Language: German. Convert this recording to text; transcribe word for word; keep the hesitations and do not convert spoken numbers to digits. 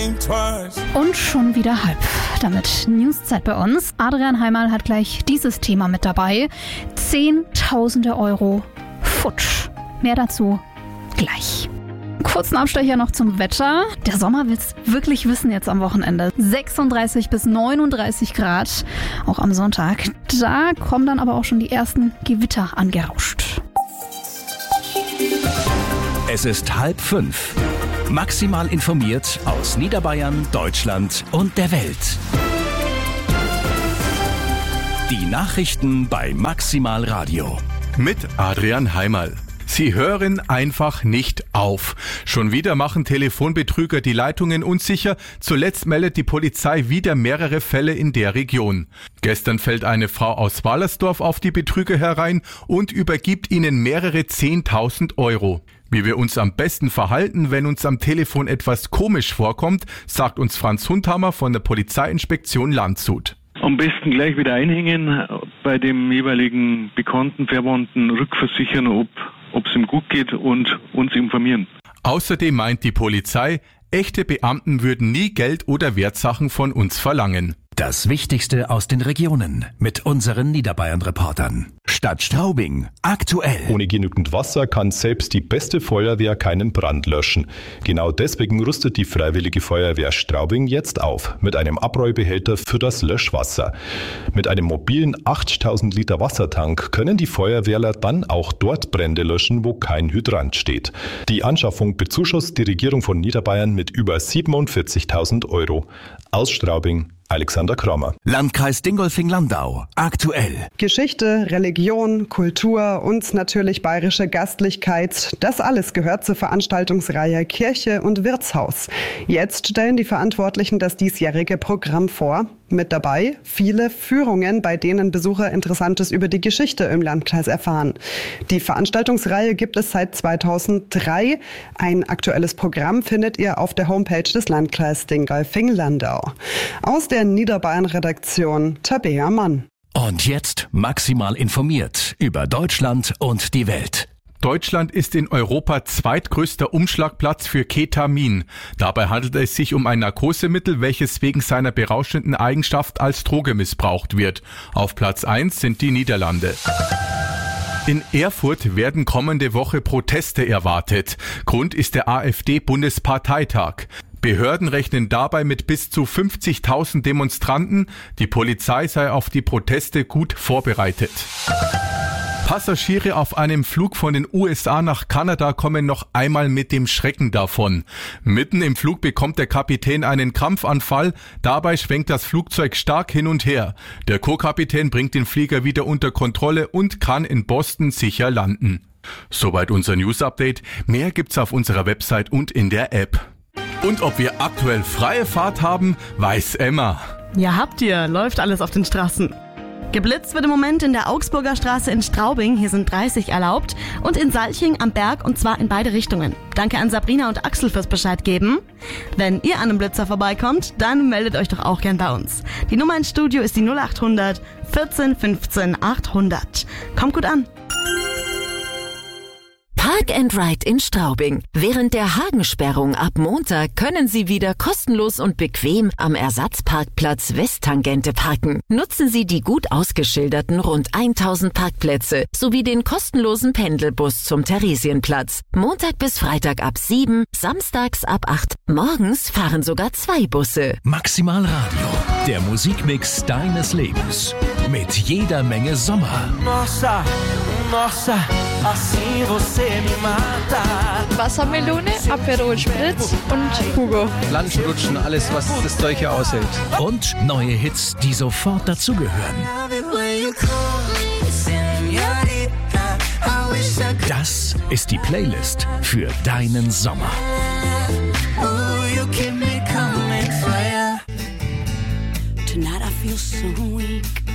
Und schon wieder halb. Damit Newszeit bei uns. Adrian Heimal hat gleich dieses Thema mit dabei. Zehntausende Euro futsch. Mehr dazu gleich. Kurzen Abstecher noch zum Wetter. Der Sommer will's wirklich wissen jetzt am Wochenende. sechsunddreißig bis neununddreißig Grad, auch am Sonntag. Da kommen dann aber auch schon die ersten Gewitter angerauscht. Es ist halb fünf. Maximal informiert aus Niederbayern, Deutschland und der Welt. Die Nachrichten bei Maximal Radio. Mit Adrian Heimal. Sie hören einfach nicht auf. Schon wieder machen Telefonbetrüger die Leitungen unsicher. Zuletzt meldet die Polizei wieder mehrere Fälle in der Region. Gestern fällt eine Frau aus Wallersdorf auf die Betrüger herein und übergibt ihnen mehrere zehntausend Euro. Wie wir uns am besten verhalten, wenn uns am Telefon etwas komisch vorkommt, sagt uns Franz Hundhammer von der Polizeiinspektion Landshut. Am besten gleich wieder einhängen, bei dem jeweiligen bekannten Verwandten rückversichern, ob ob es ihm gut geht und uns informieren. Außerdem meint die Polizei, echte Beamten würden nie Geld oder Wertsachen von uns verlangen. Das Wichtigste aus den Regionen mit unseren Niederbayern-Reportern. Stadt Straubing. Aktuell. Ohne genügend Wasser kann selbst die beste Feuerwehr keinen Brand löschen. Genau deswegen rüstet die Freiwillige Feuerwehr Straubing jetzt auf mit einem Abrollbehälter für das Löschwasser. Mit einem mobilen achttausend Liter Wassertank können die Feuerwehrler dann auch dort Brände löschen, wo kein Hydrant steht. Die Anschaffung bezuschusst die Regierung von Niederbayern mit über siebenundvierzigtausend Euro. Aus Straubing, Alexander Kramer. Landkreis Dingolfing-Landau. Aktuell. Geschichte, Religion, Kultur und natürlich bayerische Gastlichkeit. Das alles gehört zur Veranstaltungsreihe Kirche und Wirtshaus. Jetzt stellen die Verantwortlichen das diesjährige Programm vor. Mit dabei viele Führungen, bei denen Besucher Interessantes über die Geschichte im Landkreis erfahren. Die Veranstaltungsreihe gibt es seit zweitausenddrei. Ein aktuelles Programm findet ihr auf der Homepage des Landkreises Dingolfing-Landau. Aus der Niederbayern-Redaktion Tabea Mann. Und jetzt maximal informiert über Deutschland und die Welt. Deutschland ist in Europa zweitgrößter Umschlagplatz für Ketamin. Dabei handelt es sich um ein Narkosemittel, welches wegen seiner berauschenden Eigenschaft als Droge missbraucht wird. Auf Platz eins sind die Niederlande. In Erfurt werden kommende Woche Proteste erwartet. Grund ist der AfD-Bundesparteitag. Behörden rechnen dabei mit bis zu fünfzigtausend Demonstranten. Die Polizei sei auf die Proteste gut vorbereitet. Passagiere auf einem Flug von den U S A nach Kanada kommen noch einmal mit dem Schrecken davon. Mitten im Flug bekommt der Kapitän einen Krampfanfall. Dabei schwenkt das Flugzeug stark hin und her. Der Co-Kapitän bringt den Flieger wieder unter Kontrolle und kann in Boston sicher landen. Soweit unser News-Update. Mehr gibt's auf unserer Website und in der App. Und ob wir aktuell freie Fahrt haben, weiß Emma. Ja, habt ihr. Läuft alles auf den Straßen. Geblitzt wird im Moment in der Augsburger Straße in Straubing, hier sind dreißig erlaubt, und in Salching am Berg, und zwar in beide Richtungen. Danke an Sabrina und Axel fürs Bescheid geben. Wenn ihr an einem Blitzer vorbeikommt, dann meldet euch doch auch gern bei uns. Die Nummer ins Studio ist die null acht hundert vierzehn fünfzehn achthundert. Kommt gut an. Park and Ride in Straubing. Während der Hagensperrung ab Montag können Sie wieder kostenlos und bequem am Ersatzparkplatz Westtangente parken. Nutzen Sie die gut ausgeschilderten rund tausend Parkplätze sowie den kostenlosen Pendelbus zum Theresienplatz. Montag bis Freitag ab sieben, samstags ab acht. Morgens fahren sogar zwei Busse. Maximal Radio, der Musikmix deines Lebens. Mit jeder Menge Sommer. Nossa, nossa, assim você me mata. Wassermelone, Aperol Spritz und Hugo. Lunchen, alles, was das Zeug hier aushält. Und neue Hits, die sofort dazugehören. Das ist die Playlist für deinen Sommer. Tonight I feel so weak.